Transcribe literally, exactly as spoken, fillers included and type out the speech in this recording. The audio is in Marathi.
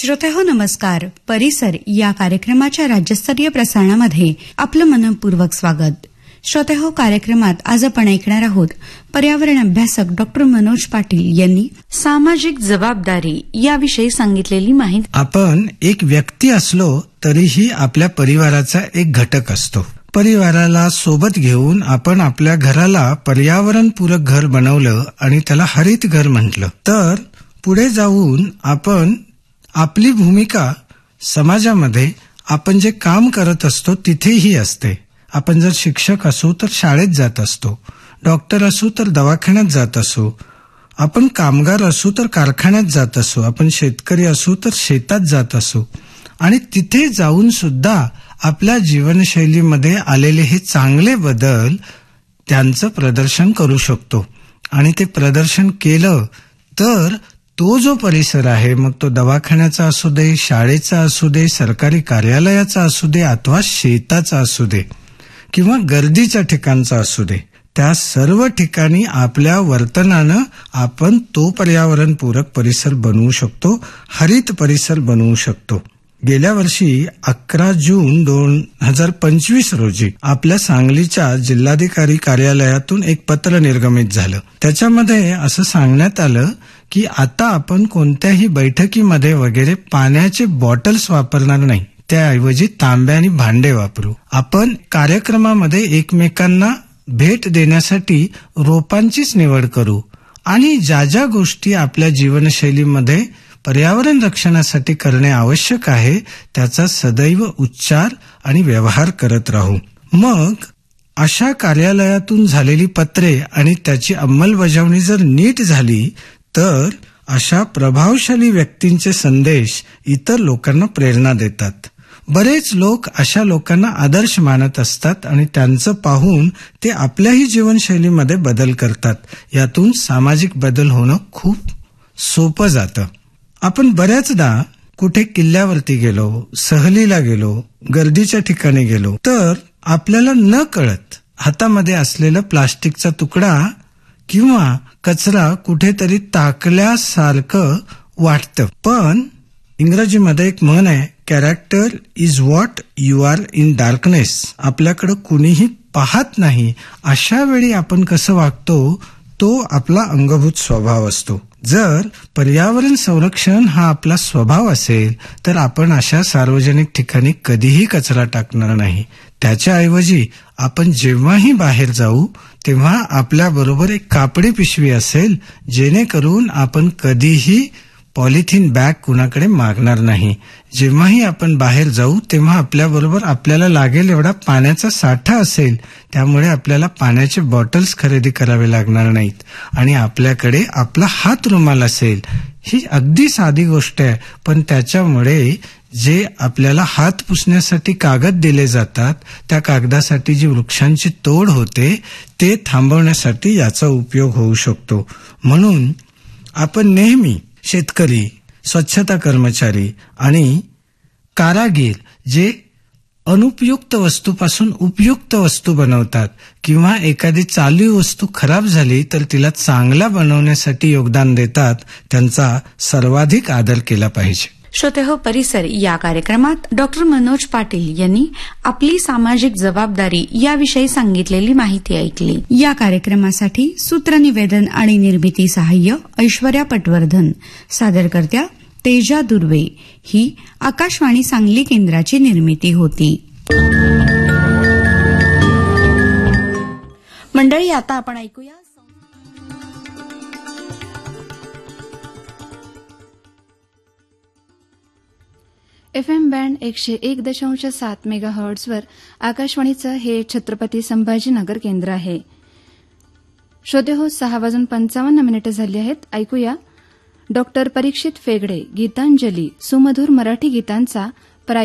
श्रोतेहो नमस्कार. परिसर या कार्यक्रमाच्या राज्यस्तरीय प्रसारणामध्ये आपलं मनपूर्वक स्वागत. श्रोतेहो, कार्यक्रमात आज आपण ऐकणार आहोत पर्यावरण अभ्यासक डॉक्टर मनोज पाटील यांनी सामाजिक जबाबदारी याविषयी सांगितलेली माहिती. आपण एक व्यक्ती असलो तरीही आपल्या परिवाराचा एक घटक असतो. परिवाराला सोबत घेऊन आपण आपल्या घराला पर्यावरणपूरक घर बनवलं आणि त्याला हरित घर म्हटलं तर पुढे जाऊन आपण आपली भूमिका समाजामध्ये आपण जे काम करत असतो तिथेही असते. आपण जर शिक्षक असू तर शाळेत जात असतो, डॉक्टर असू तर दवाखान्यात जात असू, आपण कामगार असू तर कारखान्यात जात असू, आपण शेतकरी असू तर शेतात जात असू आणि तिथे जाऊन सुद्धा आपल्या जीवनशैलीमध्ये आलेले हे चांगले बदल त्यांचं प्रदर्शन करू शकतो. आणि ते प्रदर्शन केलं तर तो जो परिसर आहे, मग तो दवाखान्याचा असू दे, शाळेचा असू दे, सरकारी कार्यालयाचा असू दे अथवा शेताचा असू दे किंवा गर्दीच्या ठिकाणचा असू दे, त्या सर्व ठिकाणी आपल्या वर्तनानं आपण तो पर्यावरणपूरक परिसर बनवू शकतो, हरित परिसर बनवू शकतो. गेल्या वर्षी अकरा जून दोन हजार पंचवीस रोजी आपल्या सांगलीच्या जिल्हाधिकारी कार्यालयातून एक पत्र निर्गमित झालं. त्याच्यामध्ये असं सांगण्यात आलं की आता आपण कोणत्याही बैठकीमध्ये वगैरे पाण्याचे बॉटल्स वापरणार नाही, त्याऐवजी तांब्या आणि भांडे वापरू. आपण कार्यक्रमामध्ये एकमेकांना भेट देण्यासाठी रोपांचीच निवड करू आणि ज्या ज्या गोष्टी आपल्या जीवनशैलीमध्ये पर्यावरण रक्षणासाठी करणे आवश्यक आहे त्याचा सदैव उच्चार आणि व्यवहार करत राहू. मग अशा कार्यालयातून झालेली पत्रे आणि त्याची अंमलबजावणी जर नीट झाली तर अशा प्रभावशाली व्यक्तींचे संदेश इतर लोकांना प्रेरणा देतात. बरेच लोक अशा लोकांना आदर्श मानत असतात आणि त्यांचं पाहून ते आपल्याही जीवनशैलीमध्ये बदल करतात. यातून सामाजिक बदल होणं खूप सोपं जातं. आपण बऱ्याचदा कुठे किल्ल्यावरती गेलो, सहलीला गेलो, गर्दीच्या ठिकाणी गेलो तर आपल्याला न कळत हातामध्ये असलेला प्लास्टिकचा तुकडा किंवा कचरा कुठेतरी टाकल्यासारखं वाटतं. पण इंग्रजीमध्ये एक म्हण आहे, character is what you are in darkness. आपल्याकडे कुणीही पाहत नाही अशा वेळी आपण कसं वागतो तो आपला अंगभूत स्वभाव असतो. जर पर्यावरण संरक्षण हा आपला स्वभाव असेल तर आपण अशा सार्वजनिक ठिकाणी कधीही कचरा टाकणार नाही. त्याच्याऐवजी आपण जेव्हाही बाहेर जाऊ तेव्हा आपल्याबरोबर एक कापडी पिशवी असेल, जेणेकरून आपण कधीही पॉलिथिन बॅग कुणाकडे मागणार नाही. जेव्हाही आपण बाहेर जाऊ तेव्हा आपल्याबरोबर आपल्याला लागेल एवढा पाण्याचा साठा असेल, त्यामुळे आपल्याला पाण्याचे बॉटल्स खरेदी करावे लागणार नाहीत आणि आपल्याकडे आपला हात रुमाल असेल. ही अगदी साधी गोष्ट आहे, पण त्याच्यामुळे जे आपल्याला हात पुसण्यासाठी कागद दिले जातात त्या कागदासाठी जी वृक्षांची तोड होते ते थांबवण्यासाठी याचा उपयोग होऊ शकतो. म्हणून आपण नेहमी शेतकरी, स्वच्छता कर्मचारी आणि कारागीर जे अनुपयुक्त वस्तूपासून उपयुक्त वस्तू बनवतात किंवा एखादी चालू वस्तू खराब झाली तर तिला चांगला बनवण्यासाठी योगदान देतात, त्यांचा सर्वाधिक आदर केला पाहिजे. श्रोतेहो, परिसर या कार्यक्रमात डॉक्टर मनोज पाटील यांनी आपली सामाजिक जबाबदारी याविषयी सांगितलेली माहिती ऐकली. या कार्यक्रमासाठी सूत्रनिवेदन आणि निर्मिती सहाय्य ऐश्वर्या पटवर्धन, सादरकर्त्या तेजा दुर्वे. ही आकाशवाणी सांगली केंद्राची निर्मिती होती. मंडळी, आता आपण ऐकूया एफ एम बँड एकशे एक दशांश सात मेगा हर्ट्झवर आकाशवाणीचं हे छत्रपती संभाजीनगर केंद्र आहे. श्रोते हो, सहा वाजून पंचावन्न मिनिटं झाली आहेत. ऐकूया डॉक्टर परीक्षित फेगडे गीतांजली सुमधुर मराठी गीतांचा